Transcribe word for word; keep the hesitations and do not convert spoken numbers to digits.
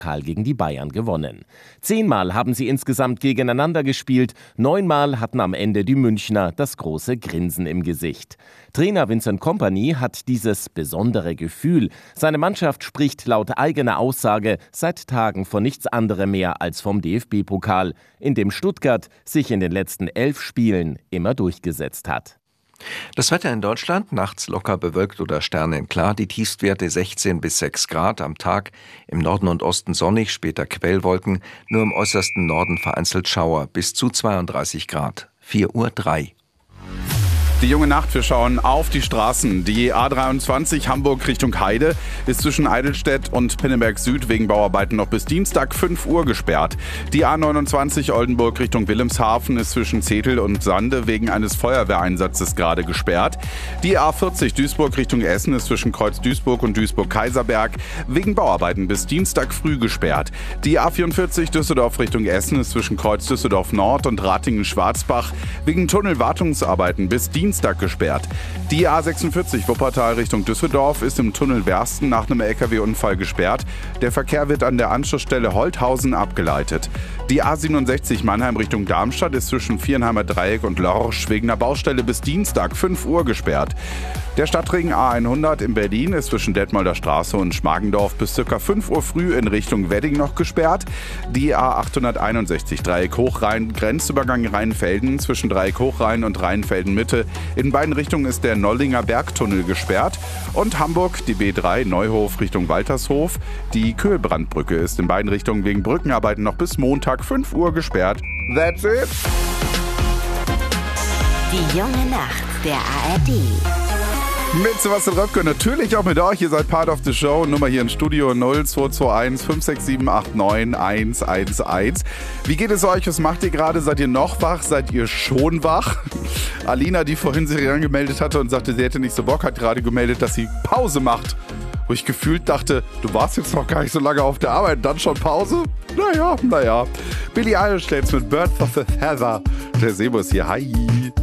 Pokal gegen die Bayern gewonnen. Zehnmal haben sie insgesamt gegeneinander gespielt, neunmal hatten am Ende die Münchner das große Grinsen im Gesicht. Trainer Vincent Kompany hat dieses besondere Gefühl. Seine Mannschaft spricht laut eigener Aussage seit Tagen von nichts anderem mehr als vom D F B-Pokal, in dem Stuttgart sich in den letzten elf Spielen immer durchgesetzt hat. Das Wetter in Deutschland, nachts locker bewölkt oder sternenklar, die Tiefstwerte sechzehn bis sechs Grad am Tag, im Norden und Osten sonnig, später Quellwolken, nur im äußersten Norden vereinzelt Schauer, bis zu zweiunddreißig Grad, vier Uhr drei. Die junge Nacht, wir schauen auf die Straßen. Die A dreiundzwanzig Hamburg Richtung Heide ist zwischen Eidelstedt und Pinneberg Süd wegen Bauarbeiten noch bis Dienstag fünf Uhr gesperrt. Die A neunundzwanzig Oldenburg Richtung Wilhelmshaven ist zwischen Zetel und Sande wegen eines Feuerwehreinsatzes gerade gesperrt. Die A vierzig Duisburg Richtung Essen ist zwischen Kreuz Duisburg und Duisburg-Kaiserberg wegen Bauarbeiten bis Dienstag früh gesperrt. Die A vierundvierzig Düsseldorf Richtung Essen ist zwischen Kreuz Düsseldorf Nord und Ratingen-Schwarzbach wegen Tunnelwartungsarbeiten bis Dienstag Dienstag gesperrt. Die A sechsundvierzig Wuppertal Richtung Düsseldorf ist im Tunnel Wersten nach einem L K W-Unfall gesperrt. Der Verkehr wird an der Anschlussstelle Holthausen abgeleitet. Die A siebenundsechzig Mannheim Richtung Darmstadt ist zwischen Vierenheimer Dreieck und Lorsch wegen einer Baustelle bis Dienstag fünf Uhr gesperrt. Der Stadtring A hundert in Berlin ist zwischen Detmolder Straße und Schmargendorf bis ca. fünf Uhr früh in Richtung Wedding noch gesperrt. Die A achthunderteinundsechzig Dreieck Hochrhein, Grenzübergang Rheinfelden zwischen Dreieck Hochrhein und Rheinfelden Mitte. In beiden Richtungen ist der Nollinger Bergtunnel gesperrt. Und Hamburg, die B drei Neuhof Richtung Waltershof. Die Köhlbrandbrücke ist in beiden Richtungen wegen Brückenarbeiten noch bis Montag fünf Uhr gesperrt. That's it. Die junge Nacht der A R D. Mit Sebastian Röpke, natürlich auch mit euch. Ihr seid Part of the Show. Nummer hier im Studio null zwei zwei eins fünf sechs sieben acht neun eins eins eins. Wie geht es euch? Was macht ihr gerade? Seid ihr noch wach? Seid ihr schon wach? Alina, die vorhin sich angemeldet hatte und sagte, sie hätte nicht so Bock, hat gerade gemeldet, dass sie Pause macht. Wo ich gefühlt dachte, du warst jetzt noch gar nicht so lange auf der Arbeit, dann schon Pause? Naja, naja. Billie Eilish stellt's mit Birds of a Feather. Der Sebus hier, hi.